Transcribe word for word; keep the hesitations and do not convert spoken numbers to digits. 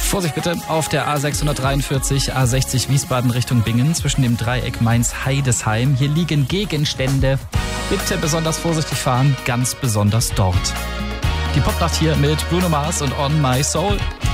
Vorsicht bitte auf der A sechshundertdreiundvierzig, A sechzig Wiesbaden Richtung Bingen zwischen dem Dreieck Mainz-Heidesheim. Hier liegen Gegenstände. Bitte besonders vorsichtig fahren, ganz besonders dort. Die Popnacht hier mit Bruno Mars und On My Soul.